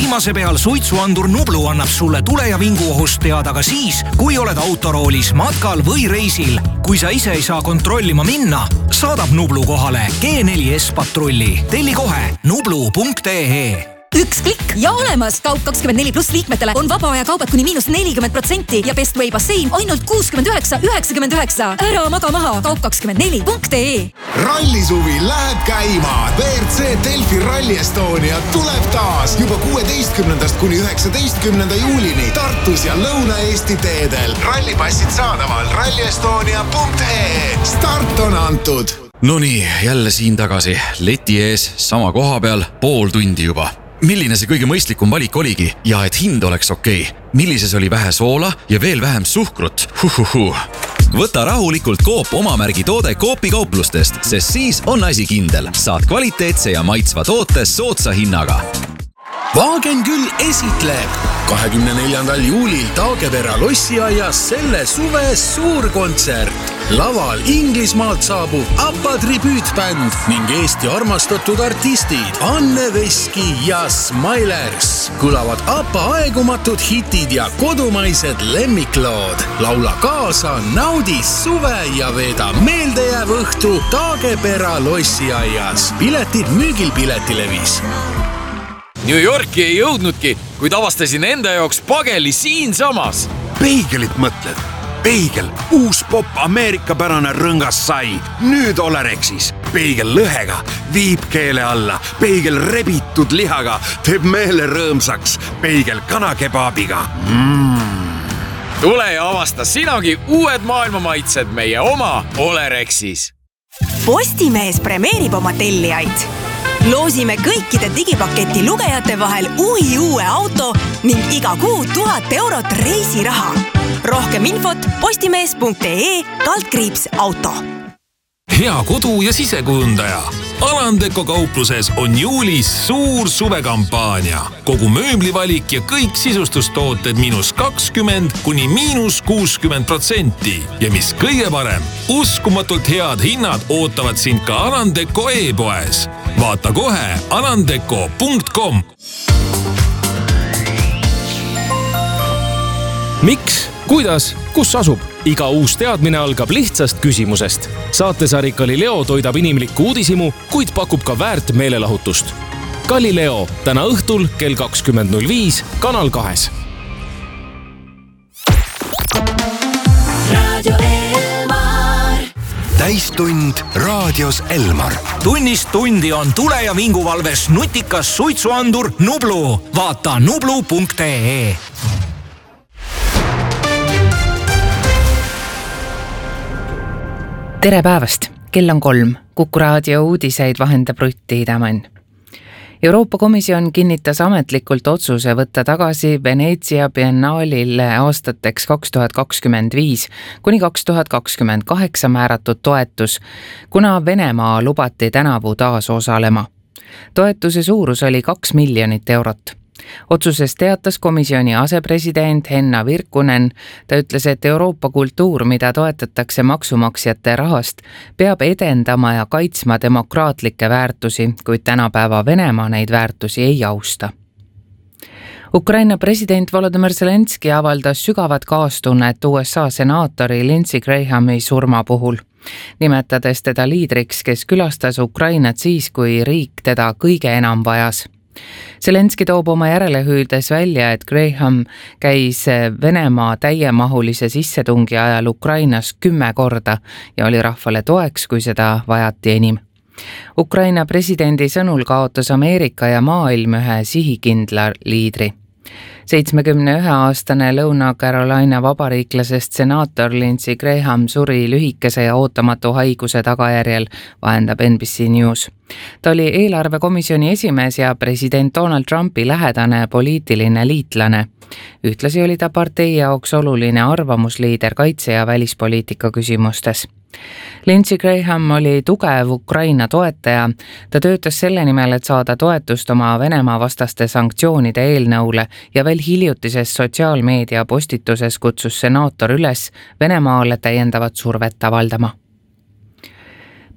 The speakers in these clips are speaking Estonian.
viimase peal suitsuandur Nublu annab sulle tule- ja vinguohust teada ka siis, kui oled autoroolis, matkal või reisil. Kui sa ise ei saa kontrollima minna, saadab Nublu kohale G4S patrulli. Telli kohe nublu.ee. Üks klikk ja olemas! Kaup24+ liikmetele on vaba aja kaubad kuni -40% ja Bestway bassein ainult 69,99. Ära maga maha! Kaup24.ee. Rallisuvi läheb käima! WRC Delfi Rally Estonia tuleb taas juba 16. kuni 19. juulini Tartus ja Lõuna-Eesti teedel. Rallipassid saadaval rallyestonia.ee. Start on antud! Nonii, jälle siin tagasi. Leti ees, sama koha peal, pool tundi juba. Milline see kõige mõistlikum valik oligi ja et hind oleks okei? Millises oli vähe soola ja veel vähem suhkrut? Võta rahulikult Coop omamärgi toode Coopi kauplustest, sest siis on asi kindel. Saad kvaliteetse ja maitsva toote soodsa hinnaga. Vaagen küll esitleb 24. juulil Taagepera lossiaias selle suve suurkontsert. Laval Inglismaalt saabub ABBA tribüütbänd ning Eesti armastatud artistid Anne Veski ja Smilers. Kõlavad ABBA aegumatud hitid ja kodumaised lemmiklood. Laula kaasa, naudi suve ja veeda meeldejääv õhtu Taagepera lossiaias. Piletid müügil Piletilevis. New Yorki ei jõudnudki, kuid avastasin enda jaoks pageli siinsamas. Peigelit mõtled? Peigel, uus pop ameerikapärane rõngas sai. Nüüd Olerexis. Peigel lõhega, viib keele alla. Peigel rebitud lihaga, teeb meele rõõmsaks. Peigel kanakebaabiga. Tule ja avasta sinagi uued maailmamaitsed meie oma Olerexis. Postimees premeerib oma tellijaid. Loosime kõikide digipaketi lugejate vahel uue auto ning iga kuu 1000 eurot reisiraha. Rohkem infot postimees.ee/auto. Hea kodu- ja sisekujundaja. Alandeko kaupluses on juulis suur suvekampaania. Kogu mööblivalik ja kõik sisustustooted -20 kuni -60%. Ja mis kõige parem, uskumatult head hinnad ootavad sind ka Alandeko e-poes. Vaata kohe alandeko.com. Miks? Kuidas? Kus asub? Iga uus teadmine algab lihtsast küsimusest. Saatesari Galileo toidab inimlikku uudishimu, kuid pakub ka väärt meelelahutust. Galileo täna õhtul kell 20.05 Kanal 2. Täistund raadios Elmar. Tunnist tundi on tule- ja vinguvalves nutikas suitsuandur Nublu. Vaata nublu.ee. Tere päevast! Kell on 3. Kuku raadio uudiseid vahendab Rutti Idamann. Euroopa Komisjon kinnitas ametlikult otsuse võtta tagasi Veneetsia biennaalil aastateks 2025 kuni 2028 määratud toetus, kuna Venemaa lubati tänavu taas osalema. Toetuse suurus oli 2 miljonit eurot. Otsusest teatas komisjoni asepresident Henna Virkkunen. Ta ütles, et Euroopa kultuur, mida toetatakse maksumaksjate rahast, peab edendama ja kaitsma demokraatlikke väärtusi, kuid tänapäeva Venemaa neid väärtusi ei austa. Ukraina president Volodymyr Zelenski avaldas sügavat kaastunnet USA senaatori Lindsey Grahami surma puhul, nimetades teda liidriks, kes külastas Ukrainat siis, kui riik teda kõige enam vajas. Zelenski toob oma järelehüüdes välja, et Graham käis Venemaa täiemahulise sissetungi ajal Ukrainas 10 korda ja oli rahvale toeks, kui seda vajati enim. Ukraina presidendi sõnul kaotas Ameerika ja maailm ühe sihikindla liidri. 71-aastane Lõuna-Carolina vabariiklasest senaator Lindsey Graham suri lühikese ja ootamatu haiguse tagajärjel, vahendab NBC News. Ta oli eelarvekomisjoni esimees ja president Donald Trumpi lähedane poliitiline liitlane. Ühtlasi oli ta partei jaoks oluline arvamusliider kaitse- ja välispoliitika küsimustes. Lindsey Graham oli tugev Ukraina toetaja. Ta töötas selle nimel, et saada toetust oma Venemaa vastaste sanktsioonide eelnõule ja veel hiljutises sotsiaalmeedia postituses kutsus senaator üles Venemaale täiendavat survet avaldama.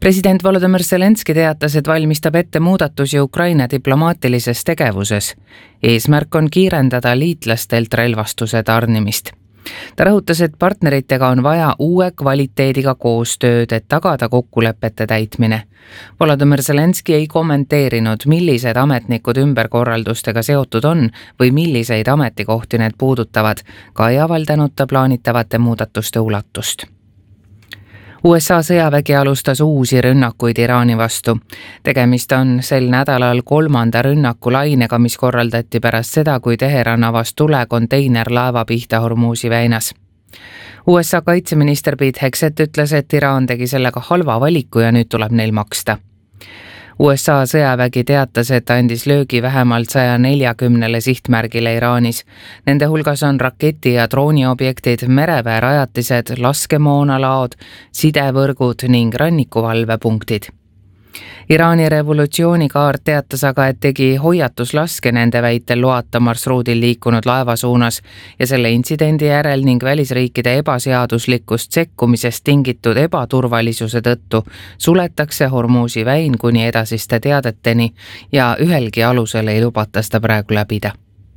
President Volodymyr Zelenski teatas, et valmistab ette muudatusi Ukraina diplomaatilises tegevuses. Eesmärk on kiirendada liitlastelt relvastuse tarnimist. Ta rõhutas, et partneritega on vaja uue kvaliteediga koostööd, et tagada kokkulepete täitmine. Volodymyr Zelenski ei kommenteerinud, millised ametnikud ümberkorraldustega seotud on või milliseid ametikohti need puudutavad, ka ei avaldanud ta plaanitavate muudatuste ulatust. USA sõjavägi alustas uusi rünnakuid Iraani vastu. Tegemist on sel nädalal 3. rünnakulainega, mis korraldati pärast seda, kui Teheran avas tule konteinerlaeva pihta Hormuzi väinas. USA kaitseminister Pete Hegseth ütles, et Iraan tegi sellega halva valiku ja nüüd tuleb neil maksta. USA sõjavägi teatas, et andis löögi vähemalt 140 sihtmärgile Iraanis. Nende hulgas on raketi- ja drooniobjektid, mereväerajatised, laskemoonalaod, sidevõrgud ning rannikuvalvepunktid. Iraani revolutsioonikaart teatas aga, et tegi hoiatuslaske nende väitel loata marsruudil liikunud laeva suunas ja selle intsidendi järel ning välisriikide ebaseaduslikust sekkumisest tingitud ebaturvalisuse tõttu suletakse Hormuzi väin kuni edasiste teadeteni ja ühelgi alusel ei lubata seda praegu läbida.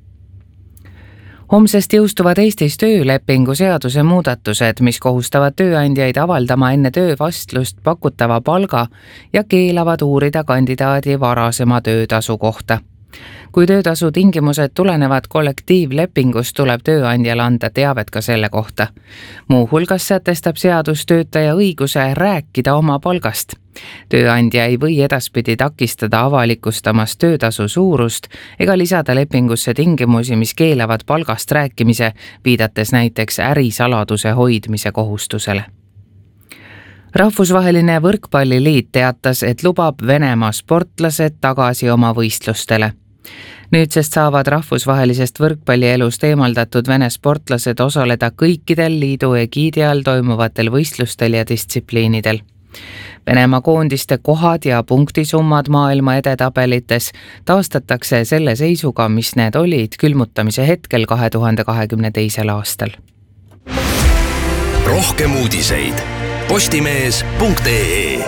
Homsest jõustuvad Eestis töölepingu seaduse muudatused, mis kohustavad tööandjaid avaldama enne töövastlust pakutava palga ja keelavad uurida kandidaadi varasema töötasu kohta. Kui töötasu tingimused tulenevad kollektiivlepingust, tuleb tööandjal anda teavet ka selle kohta. Muu hulgas sätestab seadus töötaja õiguse rääkida oma palgast. Tööandja ei või edaspidi takistada avalikustamast töötasu suurust ega lisada lepingusse tingimusi, mis keelavad palgast rääkimise, viidates näiteks ärisaladuse hoidmise kohustusele. Rahvusvaheline võrkpalliliit teatas, et lubab Venemaa sportlased tagasi oma võistlustele. Nüüdsest saavad rahvusvahelisest võrkpallielust eemaldatud Vene sportlased osaleda kõikidel liidu egiidi all toimuvatel võistlustel ja distsipliinidel. Venemaa koondiste kohad ja punktisummad maailma edetabelites taastatakse selle seisuga, mis need olid külmutamise hetkel 2022. aastal. Rohkem uudiseid postimees.ee.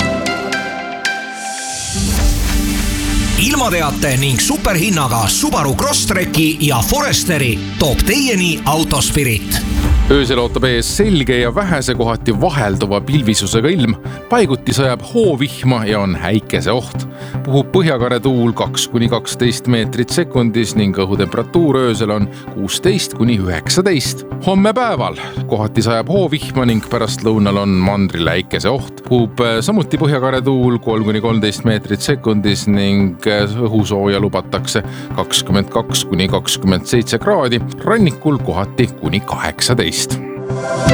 Ilmateate ning superhinnaga Subaru Crosstreki ja Foresteri toob teieni Autospirit. Öösel ootab ees selge ja vähese kohati vahelduva pilvisusega ilm. Paiguti sajab hoovihma ja on häikese oht. Puhub põhjakare tuul 2–12 meetrit sekundis ning õhutemperatuur öösel on 16–19. Homme päeval kohati sajab hoovihma ning pärast lõunal on mandril häikese oht. Puhub samuti põhjakare tuul 3–13 meetrit sekundis ning õhusooja lubatakse 22–27 kraadi, rannikul kohati kuni 18.